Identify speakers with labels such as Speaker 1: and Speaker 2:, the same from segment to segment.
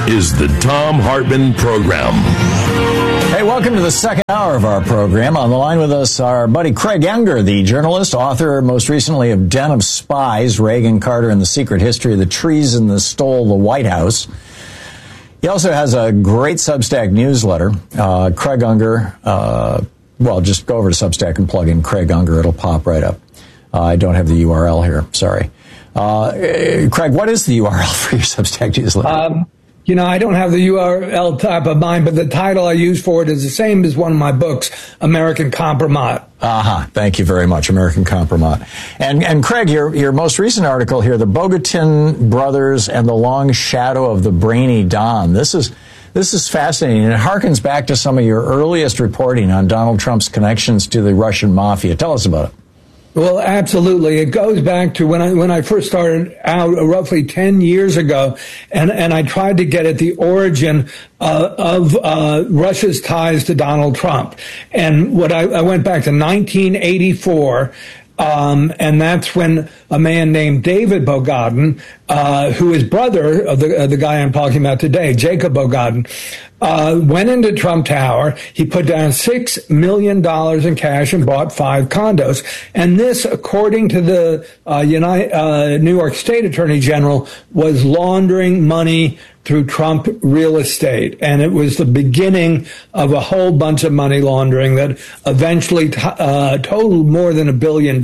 Speaker 1: is the Thom Hartmann Program.
Speaker 2: Hey, welcome to the second hour of our program. On the line with us, our buddy Craig Unger, the journalist, author most recently of Den of Spies, Reagan, Carter, and the Secret History of the Treason that Stole the White House. He also has a great Substack newsletter. Craig Unger, well, just go over to Substack and plug in Craig Unger. It'll pop right up. I don't have the URL here. Sorry. Craig, what is the URL for your Substack newsletter?
Speaker 3: I don't have the URL top of mind, but the title I use for it is the same as one of my books, American Compromat.
Speaker 2: Thank you very much, American Compromat. And Craig, your most recent article here, the Bogatin Brothers and the Long Shadow of the Brainy Don. This is fascinating. It harkens back to some of your earliest reporting on Donald Trump's connections to the Russian mafia. Tell us about it.
Speaker 3: Well, absolutely. It goes back to when I first started out roughly 10 years ago, and I tried to get at the origin of Russia's ties to Donald Trump. And I went back to 1984, and that's when a man named David Bogatin, who is brother of the guy I'm talking about today, Jacob Bogatin, went into Trump Tower. He put down $6 million in cash and bought 5 condos. And this, according to the New York State Attorney General, was laundering money through Trump real estate. And it was the beginning of a whole bunch of money laundering that eventually totaled more than $1 billion.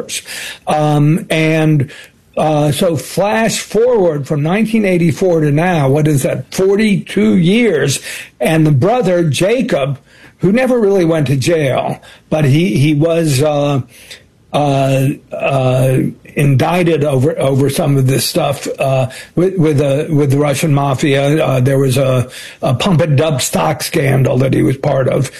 Speaker 3: So flash forward from 1984 to now, what is that, 42 years, and the brother, Jacob, who never really went to jail, but he was indicted over some of this stuff with the Russian mafia. There was a pump and dump stock scandal that he was part of.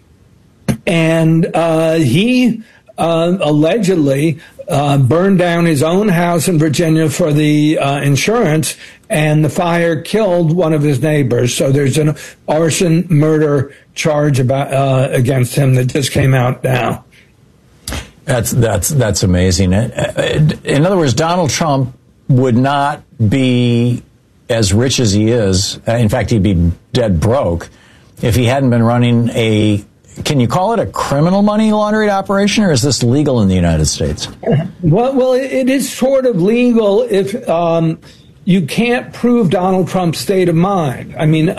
Speaker 3: And he allegedly burned down his own house in Virginia for the insurance, and the fire killed one of his neighbors. So there's an arson murder charge against him that just came out now.
Speaker 2: That's amazing. In other words, Donald Trump would not be as rich as he is. In fact, he'd be dead broke if he hadn't been running can you call it a criminal money laundering operation, or is this legal in the United States?
Speaker 3: Well, it is sort of legal if you can't prove Donald Trump's state of mind. I mean,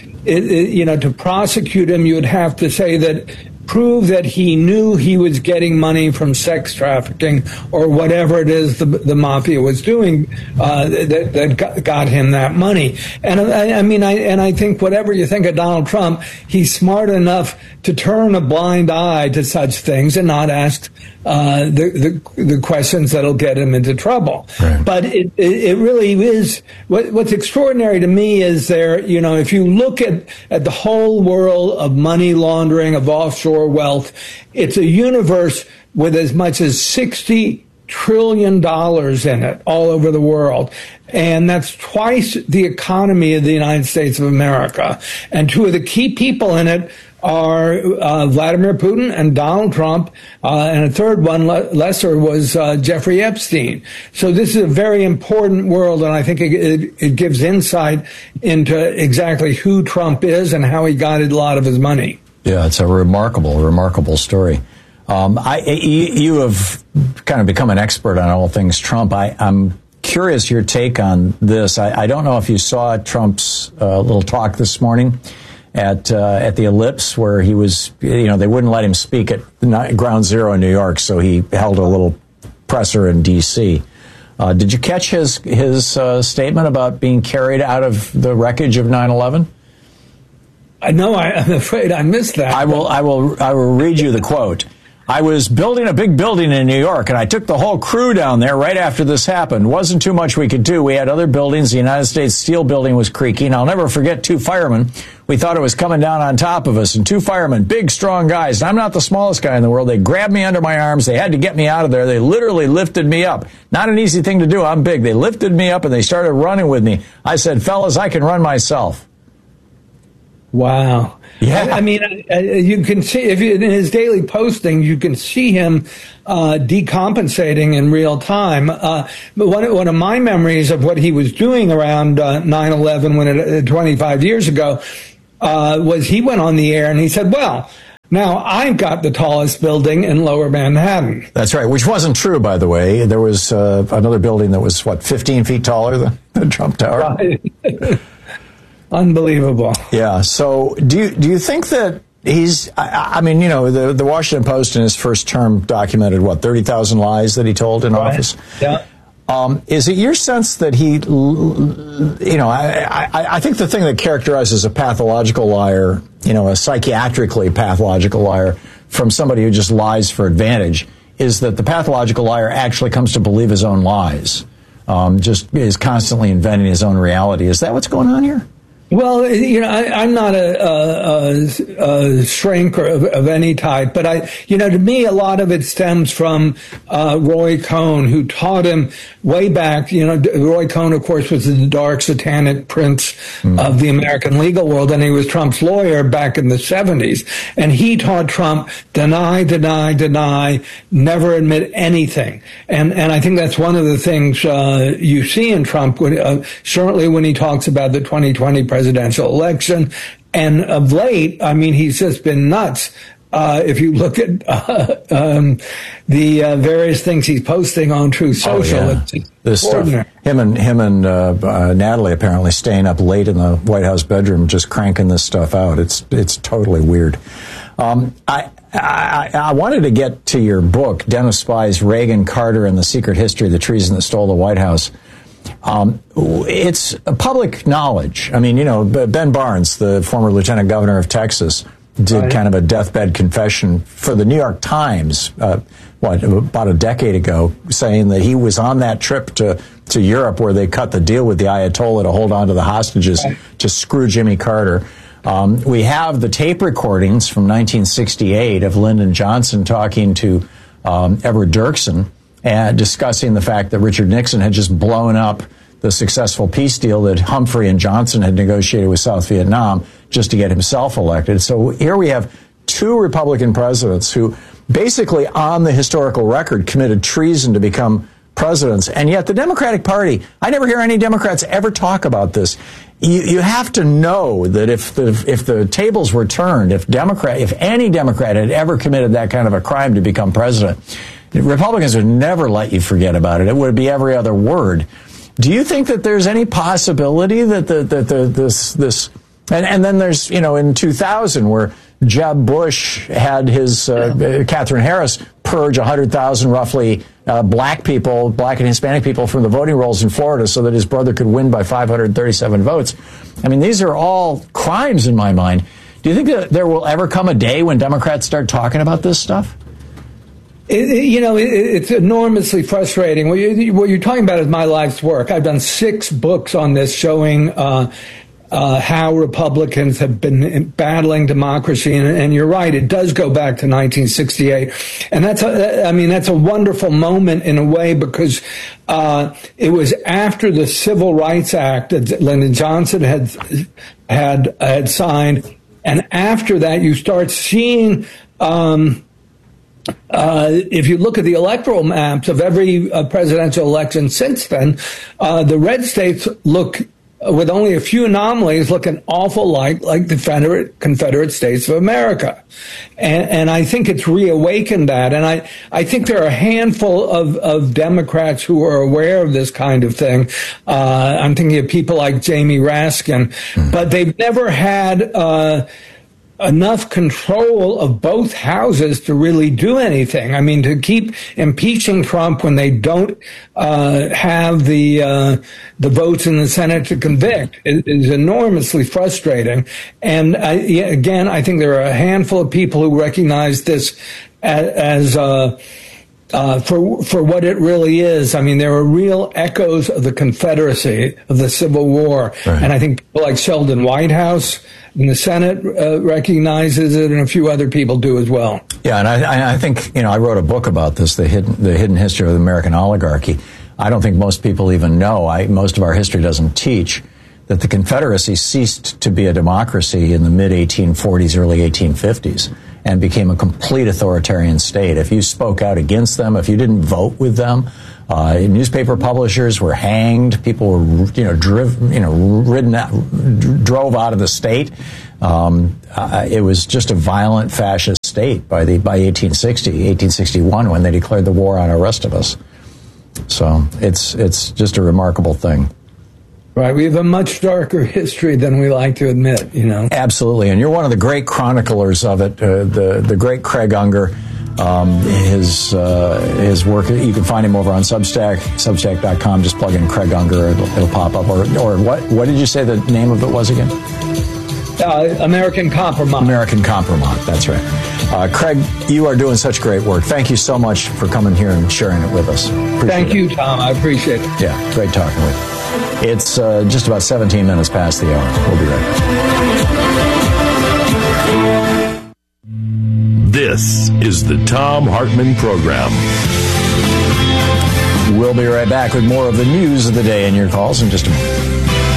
Speaker 3: to prosecute him, you would have to say that prove that he knew he was getting money from sex trafficking or whatever it is the mafia was doing that got him that money. And I think whatever you think of Donald Trump, he's smart enough to turn a blind eye to such things and not ask the questions that'll get him into trouble.
Speaker 2: Right.
Speaker 3: But it really is what's extraordinary to me is if you look at the whole world of money laundering, of offshore wealth, it's a universe with as much as $60 trillion in it all over the world. And that's twice the economy of the United States of America. And two of the key people in it are Vladimir Putin and Donald Trump, and a third one, lesser, was Jeffrey Epstein. So this is a very important world, and I think it gives insight into exactly who Trump is and how he got a lot of his money.
Speaker 2: Yeah, it's a remarkable story. You have kind of become an expert on all things Trump. I'm curious your take on this. I don't know if you saw Trump's little talk this morning at the Ellipse, where he was, they wouldn't let him speak at Ground Zero in New York, so he held a little presser in D.C. Did you catch his statement about being carried out of the wreckage of 9/11?
Speaker 3: No, I'm afraid I missed that.
Speaker 2: I will read you the quote. I was building a big building in New York, and I took the whole crew down there right after this happened. Wasn't too much we could do. We had other buildings. The United States Steel building was creaking. I'll never forget 2 firemen. We thought it was coming down on top of us, and 2 firemen, big, strong guys. And I'm not the smallest guy in the world. They grabbed me under my arms. They had to get me out of there. They literally lifted me up. Not an easy thing to do. I'm big. They lifted me up, and they started running with me. I said, fellas, I can run myself.
Speaker 3: Wow.
Speaker 2: Yeah.
Speaker 3: I mean, you can see, if in his daily posting, you can see him decompensating in real time. But one of my memories of what he was doing around 9/11, 25 years ago, was he went on the air and he said, well, now I've got the tallest building in Lower Manhattan.
Speaker 2: That's right, which wasn't true, by the way. There was another building that was, 15 feet taller than the Trump Tower?
Speaker 3: Right. Unbelievable.
Speaker 2: Yeah. So do you think that he's, I mean, the Washington Post in his first term documented, 30,000 lies that he told in office?
Speaker 3: Yeah.
Speaker 2: Is it your sense that he, I think the thing that characterizes a pathological liar, a psychiatrically pathological liar from somebody who just lies for advantage, is that the pathological liar actually comes to believe his own lies, just is constantly inventing his own reality. Is that what's going on here?
Speaker 3: Well, I'm not a shrink of any type, but to me, a lot of it stems from Roy Cohn, who taught him way back. Roy Cohn, of course, was the dark satanic prince of the American legal world, and he was Trump's lawyer back in the 70s. And he taught Trump, deny, deny, deny, never admit anything. And I think that's one of the things you see in Trump, certainly when he talks about the 2020 presidential election. And of late, I mean, he's just been nuts. If you look at the various things he's posting on Truth Social, it's
Speaker 2: this stuff. Him and Natalie apparently staying up late in the White House bedroom, just cranking this stuff out. It's totally weird. I wanted to get to your book, Den of Spies: Reagan, Carter, and the Secret History of the Treason That Stole the White House. It's public knowledge. I mean, Ben Barnes, the former lieutenant governor of Texas, did kind of a deathbed confession for the New York Times, about a decade ago, saying that he was on that trip to Europe where they cut the deal with the Ayatollah to hold on to the hostages to screw Jimmy Carter. We have the tape recordings from 1968 of Lyndon Johnson talking to Everett Dirksen, and discussing the fact that Richard Nixon had just blown up the successful peace deal that Humphrey and Johnson had negotiated with South Vietnam just to get himself elected. So here we have two Republican presidents who basically on the historical record committed treason to become presidents. And yet the Democratic Party, I never hear any Democrats ever talk about this. You have to know that if the tables were turned, if any Democrat had ever committed that kind of a crime to become president, Republicans would never let you forget about it. It would be every other word. Do you think that there's any possibility that this and then there's in 2000 where Jeb Bush had his Catherine Harris purge 100,000 roughly black and Hispanic people from the voting rolls in Florida so that his brother could win by 537 votes. I mean, these are all crimes in my mind. Do you think that there will ever come a day when Democrats start talking about this stuff?
Speaker 3: It's enormously frustrating. What you're talking about is my life's work. I've done 6 books on this showing how Republicans have been battling democracy. And you're right, it does go back to 1968. And that's a wonderful moment in a way because it was after the Civil Rights Act that Lyndon Johnson had signed. And after that, you start seeing if you look at the electoral maps of every presidential election since then, the red states look, with only a few anomalies, look an awful lot like the Confederate States of America. And I think it's reawakened that. And I think there are a handful of Democrats who are aware of this kind of thing. I'm thinking of people like Jamie Raskin, but they've never had enough control of both houses to really do anything. I mean, to keep impeaching Trump when they don't have the votes in the Senate to convict is enormously frustrating. And again, I think there are a handful of people who recognize this as for what it really is. I mean, there are real echoes of the Confederacy, of the Civil War. Right. And I think people like Sheldon Whitehouse in the Senate recognizes it, and a few other people do as well. Yeah, and
Speaker 2: I think, I wrote a book about this, the hidden history of the American oligarchy. I don't think most people even know, most of our history doesn't teach that the Confederacy ceased to be a democracy in the mid-1840s, early 1850s, and became a complete authoritarian state. If you spoke out against them, if you didn't vote with them, newspaper publishers were hanged. People were, drove out of the state. It was just a violent fascist state by 1861, when they declared the war on the rest of us. So it's just a remarkable thing.
Speaker 3: Right, we have a much darker history than we like to admit,
Speaker 2: Absolutely, and you're one of the great chroniclers of it, the great Craig Unger. His work, you can find him over on Substack, substack.com. Just plug in Craig Unger, it'll pop up. Or what did you say the name of it was again?
Speaker 3: American Compromise.
Speaker 2: American Compromise, that's right. Craig, you are doing such great work. Thank you so much for coming here and sharing it with us.
Speaker 3: Thank you, Tom. I appreciate it.
Speaker 2: Yeah, great talking with you. It's just about 17 minutes past the hour. We'll be right back.
Speaker 1: This is the Thom Hartmann Program.
Speaker 2: We'll be right back with more of the news of the day and your calls in just a moment.